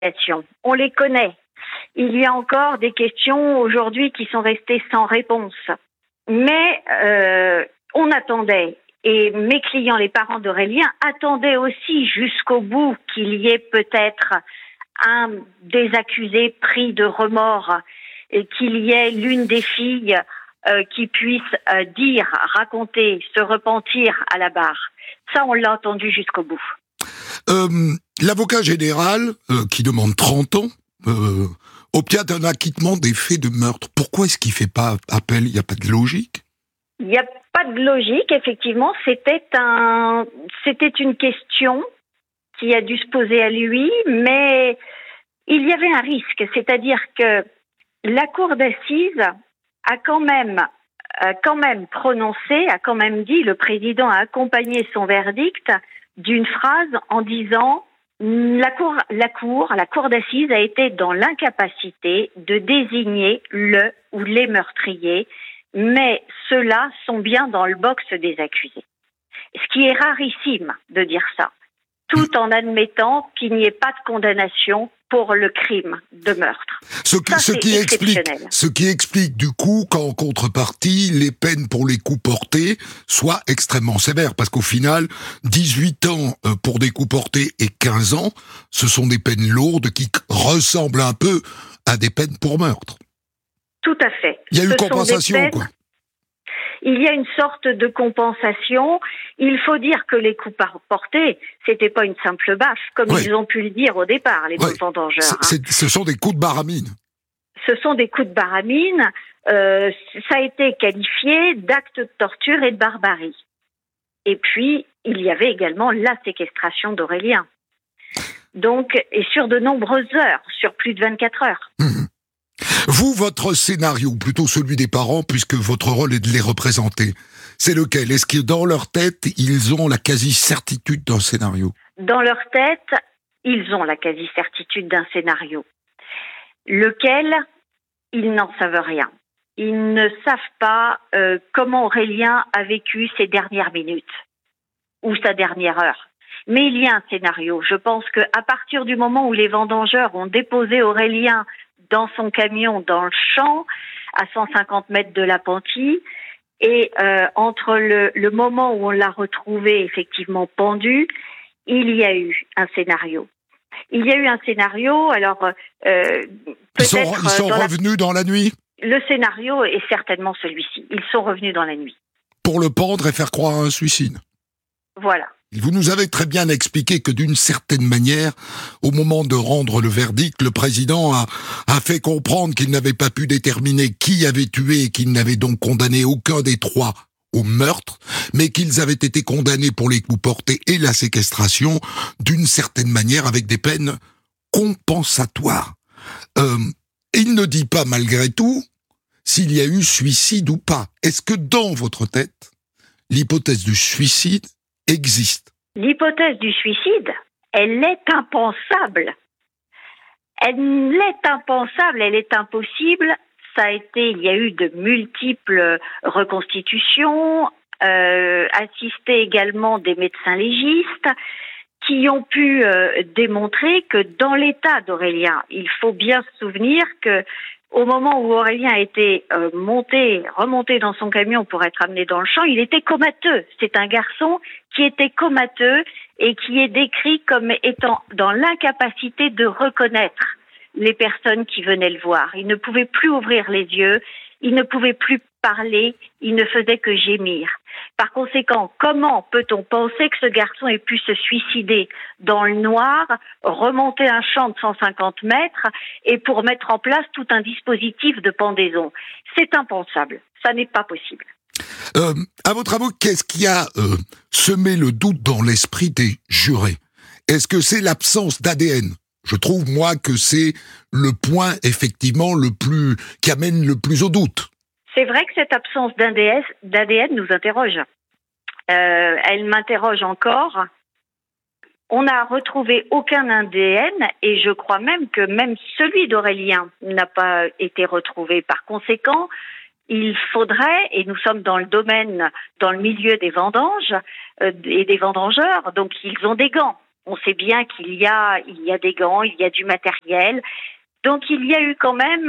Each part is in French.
questions. On les connaît. Il y a encore des questions aujourd'hui qui sont restées sans réponse. Mais on attendait, et mes clients, les parents d'Aurélien, attendaient aussi jusqu'au bout qu'il y ait peut-être un des accusés pris de remords et qu'il y ait l'une des filles qui puisse raconter, se repentir à la barre. Ça, on l'a entendu jusqu'au bout. L'avocat général, qui demande 30 ans, obtient un acquittement des faits de meurtre. Pourquoi est-ce qu'il ne fait pas appel? Il n'y a pas de logique? Il n'y a pas de logique, effectivement. C'était une question qui a dû se poser à lui, mais il y avait un risque. C'est-à-dire que la cour d'assises a quand même prononcé, a quand même dit, le président a accompagné son verdict d'une phrase en disant la cour d'assises a été dans l'incapacité de désigner le ou les meurtriers, mais ceux-là sont bien dans le box des accusés. Ce qui est rarissime de dire ça, tout en admettant qu'il n'y ait pas de condamnation pour le crime de meurtre. Ce qui explique du coup qu'en contrepartie, les peines pour les coups portés soient extrêmement sévères. Parce qu'au final, 18 ans pour des coups portés et 15 ans, ce sont des peines lourdes qui ressemblent un peu à des peines pour meurtre. Tout à fait. Il y a eu compensation, quoi. Il y a une sorte de compensation. Il faut dire que les coups portés, c'était pas une simple baffe, comme ils ont pu le dire au départ, les vendangeurs. Ce sont des coups de baramine. Ce sont des coups de baramine. Ça a été qualifié d'acte de torture et de barbarie. Et puis, il y avait également la séquestration d'Aurélien. Donc, et sur de nombreuses heures, sur plus de 24 heures. Vous, votre scénario, plutôt celui des parents, puisque votre rôle est de les représenter, c'est lequel? Est-ce que dans leur tête, ils ont la quasi-certitude d'un scénario? Dans leur tête, ils ont la quasi-certitude d'un scénario. Lequel, ils n'en savent rien. Ils ne savent pas comment Aurélien a vécu ses dernières minutes ou sa dernière heure. Mais il y a un scénario. Je pense qu'à partir du moment où les vendangeurs ont déposé Aurélien dans son camion, dans le champ, à 150 mètres de l'appentis, et entre le moment où on l'a retrouvé effectivement pendu, il y a eu un scénario. Il y a eu un scénario, alors peut-être... Ils sont revenus dans la nuit? Le scénario est certainement celui-ci. Ils sont revenus dans la nuit. Pour le pendre et faire croire à un suicide? Voilà. Vous nous avez très bien expliqué que d'une certaine manière, au moment de rendre le verdict, le président a fait comprendre qu'il n'avait pas pu déterminer qui avait tué et qu'il n'avait donc condamné aucun des trois au meurtre, mais qu'ils avaient été condamnés pour les coups portés et la séquestration d'une certaine manière avec des peines compensatoires. Il ne dit pas malgré tout s'il y a eu suicide ou pas. Est-ce que dans votre tête, l'hypothèse du suicide existe? L'hypothèse du suicide, elle est impensable. Elle est impensable, elle est impossible. Il y a eu de multiples reconstitutions, assisté également des médecins légistes qui ont pu démontrer que dans l'état d'Aurélien, il faut bien se souvenir que au moment où Aurélien a été remonté dans son camion pour être amené dans le champ, il était comateux. C'est un garçon qui était comateux et qui est décrit comme étant dans l'incapacité de reconnaître les personnes qui venaient le voir. Il ne pouvait plus ouvrir les yeux, il ne pouvait plus parler, il ne faisait que gémir. Par conséquent, comment peut-on penser que ce garçon ait pu se suicider dans le noir, remonter un champ de 150 mètres et pour mettre en place tout un dispositif de pendaison? C'est impensable, ça n'est pas possible. À votre avis, qu'est-ce qui a semé le doute dans l'esprit des jurés? Est-ce que c'est l'absence d'ADN? Je trouve, moi, que c'est le point, effectivement, qui amène le plus au doute. C'est vrai que cette absence d'ADN nous interroge. Elle m'interroge encore. On n'a retrouvé aucun ADN et je crois même que même celui d'Aurélien n'a pas été retrouvé. Par conséquent, il faudrait, et nous sommes dans le milieu des vendanges et des vendangeurs, donc ils ont des gants. On sait bien il y a des gants, il y a du matériel. Donc il y a eu quand même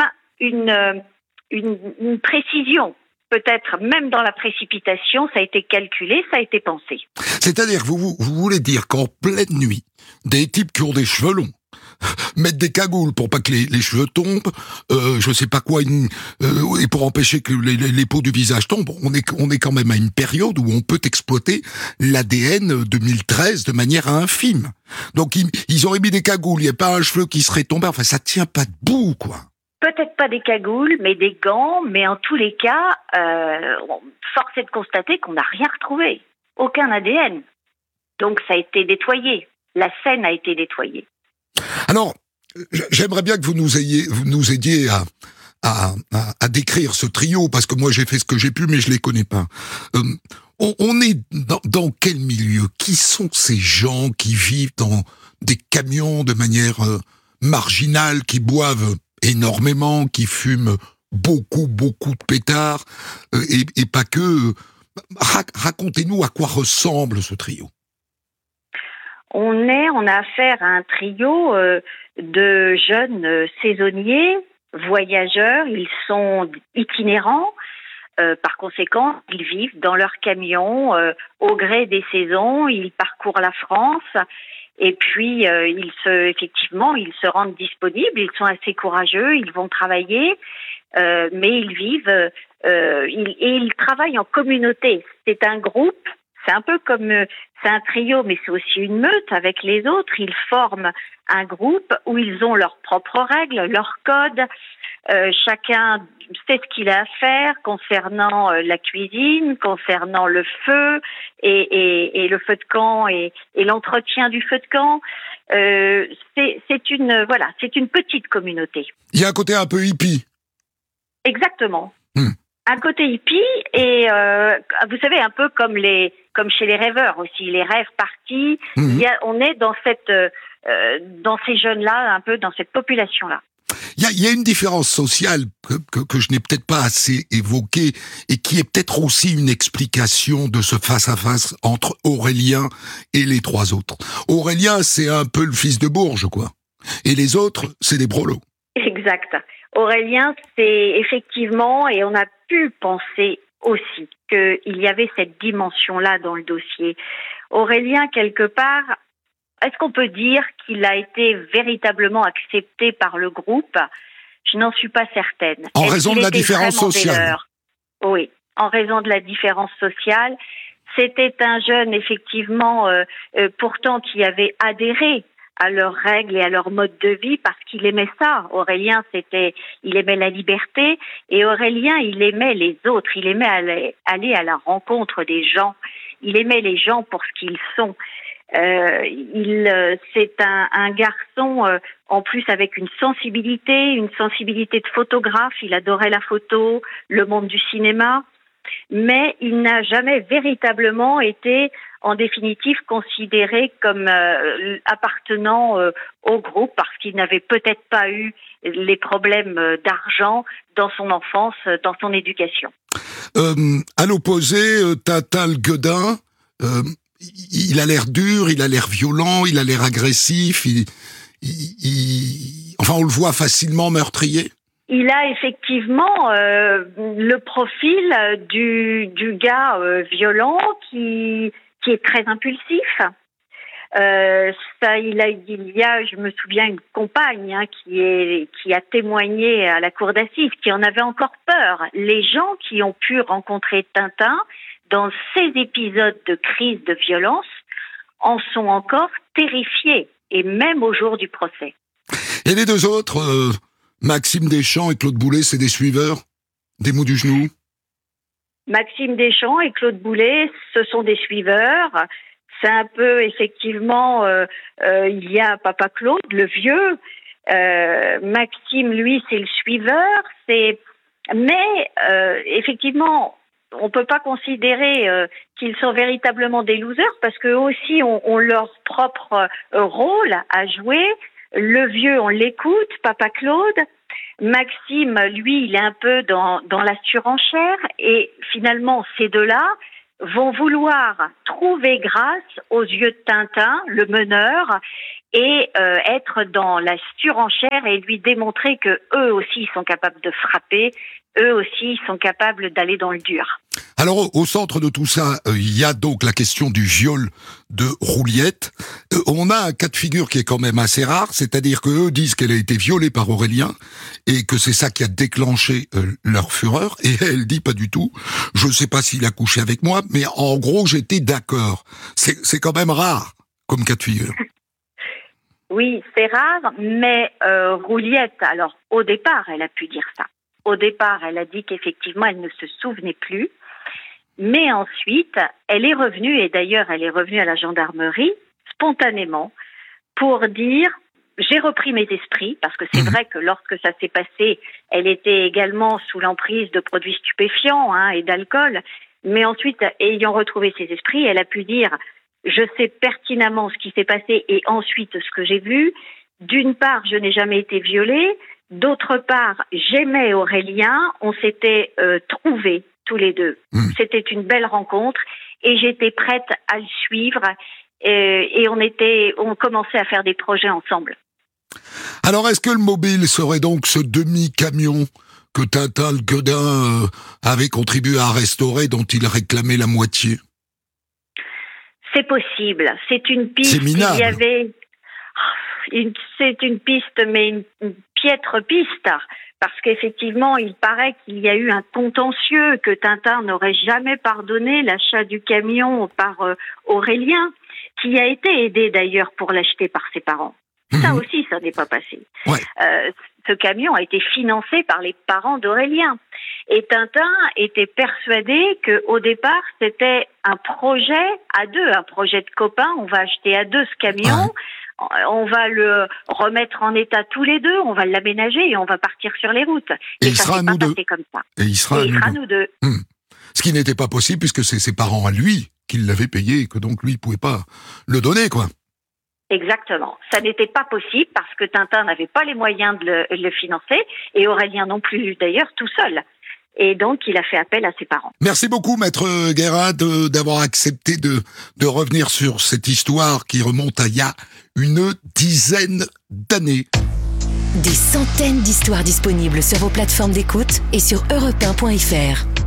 une précision. Peut-être même dans la précipitation, ça a été calculé, ça a été pensé. C'est-à-dire que vous voulez dire qu'en pleine nuit, des types qui ont des cheveux longs mettent des cagoules pour pas que les cheveux tombent, je sais pas quoi, et pour empêcher que les peaux du visage tombent. On est quand même à une période où on peut exploiter l'ADN 2013 de manière infime. Donc ils auraient mis des cagoules, il n'y a pas un cheveu qui serait tombé, enfin ça tient pas debout, quoi. Peut-être pas des cagoules, mais des gants, mais en tous les cas, force est de constater qu'on n'a rien retrouvé. Aucun ADN. Donc ça a été nettoyé. La scène a été nettoyée. Alors, j'aimerais bien que vous nous aidiez à décrire ce trio, parce que moi j'ai fait ce que j'ai pu, mais je les connais pas. On est dans quel milieu? Qui sont ces gens qui vivent dans des camions de manière marginale, qui boivent énormément, qui fument beaucoup de pétards, et pas que. Racontez-nous à quoi ressemble ce trio. On a affaire à un trio de jeunes saisonniers, voyageurs. Ils sont itinérants. Par conséquent, ils vivent dans leur camion au gré des saisons. Ils parcourent la France. Et puis, ils se rendent disponibles. Ils sont assez courageux. Ils vont travailler. Mais ils vivent et ils travaillent en communauté. C'est un groupe. C'est un peu comme, c'est un trio, mais c'est aussi une meute avec les autres. Ils forment un groupe où ils ont leurs propres règles, leurs codes. Chacun sait ce qu'il a à faire concernant la cuisine, concernant le feu et le feu de camp et l'entretien du feu de camp. C'est une petite communauté. Il y a un côté un peu hippie. Exactement. Un côté hippie et vous savez, un peu comme chez les rêveurs aussi, les rêves partis. On est dans dans ces jeunes-là, un peu dans cette population-là. Il y a une différence sociale que je n'ai peut-être pas assez évoquée et qui est peut-être aussi une explication de ce face-à-face entre Aurélien et les trois autres. Aurélien, c'est un peu le fils de Bourges, quoi. Et les autres, c'est des brolos. Exact. Aurélien, c'est effectivement, et on a pu penser aussi qu'il y avait cette dimension-là dans le dossier. Aurélien, quelque part, est-ce qu'on peut dire qu'il a été véritablement accepté par le groupe? Je n'en suis pas certaine. En raison de la différence sociale. Oui, en raison de la différence sociale. C'était un jeune, effectivement, pourtant qui avait adhéré à leurs règles et à leur mode de vie parce qu'il aimait ça. Aurélien, il aimait la liberté et Aurélien, il aimait les autres. Il aimait aller à la rencontre des gens. Il aimait les gens pour ce qu'ils sont. C'est un garçon en plus avec une sensibilité de photographe. Il adorait la photo, le monde du cinéma, mais il n'a jamais véritablement été, en définitive, considéré comme appartenant au groupe parce qu'il n'avait peut-être pas eu les problèmes d'argent dans son enfance, dans son éducation. À l'opposé, Tintin le Guedin, il a l'air dur, il a l'air violent, il a l'air agressif, enfin on le voit facilement meurtrier. Il a effectivement le profil du gars violent qui est très impulsif. Il y a, je me souviens, une compagne qui a témoigné à la cour d'assises, qui en avait encore peur. Les gens qui ont pu rencontrer Tintin dans ces épisodes de crise de violence en sont encore terrifiés, et même au jour du procès. Et les deux autres, Maxime Deschamps et Claude Boulet, c'est des suiveurs? Des mots du genou? Maxime Deschamps et Claude Boulet, ce sont des suiveurs. C'est un peu, effectivement, il y a Papa Claude, le vieux. Maxime, lui, c'est le suiveur. Mais effectivement, on peut pas considérer qu'ils sont véritablement des losers parce qu'eux aussi ont leur propre rôle à jouer. Le vieux, on l'écoute, Papa Claude. Maxime, lui, il est un peu dans la surenchère. Et finalement, ces deux-là vont vouloir trouver grâce aux yeux de Tintin, le meneur, et être dans la surenchère et lui démontrer que eux aussi sont capables de frapper, eux aussi sont capables d'aller dans le dur. Alors, au centre de tout ça, il y a donc la question du viol de Rouliette. On a un cas de figure qui est quand même assez rare, c'est-à-dire qu'eux disent qu'elle a été violée par Aurélien et que c'est ça qui a déclenché leur fureur. Et elle dit pas du tout. Je sais pas s'il a couché avec moi, mais en gros, j'étais d'accord. C'est quand même rare comme cas de figure. Oui, c'est rare, mais Rouliette, alors au départ, elle a pu dire ça. Au départ, elle a dit qu'effectivement, elle ne se souvenait plus. Mais ensuite, elle est revenue, et d'ailleurs, elle est revenue à la gendarmerie, spontanément, pour dire « j'ai repris mes esprits », parce que c'est vrai que lorsque ça s'est passé, elle était également sous l'emprise de produits stupéfiants et d'alcool. Mais ensuite, ayant retrouvé ses esprits, elle a pu dire « je sais pertinemment ce qui s'est passé et ensuite ce que j'ai vu. D'une part, je n'ai jamais été violée. D'autre part, j'aimais Aurélien, on s'était trouvés tous les deux. C'était une belle rencontre et j'étais prête à le suivre et on commençait à faire des projets ensemble. Alors, est-ce que le mobile serait donc ce demi-camion que Tintin le Guedin avait contribué à restaurer, dont il réclamait la moitié? C'est possible. C'est une piste. C'est minable. Il y avait... C'est une piste, mais une piètre piste, parce qu'effectivement, il paraît qu'il y a eu un contentieux, que Tintin n'aurait jamais pardonné l'achat du camion par Aurélien, qui a été aidé d'ailleurs pour l'acheter par ses parents. Ça aussi, ça n'est pas passé. Ouais. Ce camion a été financé par les parents d'Aurélien. Et Tintin était persuadé qu'au départ, c'était un projet à deux, un projet de copains. On va acheter à deux ce camion. Ouais. On va le remettre en état tous les deux, on va l'aménager et on va partir sur les routes. Et ça s'est pas passé comme ça. Et il sera à nous deux. Ce qui n'était pas possible puisque c'est ses parents à lui qui l'avaient payé et que donc lui ne pouvait pas le donner, quoi. Exactement. Ça n'était pas possible parce que Tintin n'avait pas les moyens de le financer et Aurélien non plus d'ailleurs tout seul. Et donc, il a fait appel à ses parents. Merci beaucoup, Maître Guérin, d'avoir accepté de revenir sur cette histoire qui remonte à il y a une dizaine d'années. Des centaines d'histoires disponibles sur vos plateformes d'écoute et sur europe1.fr.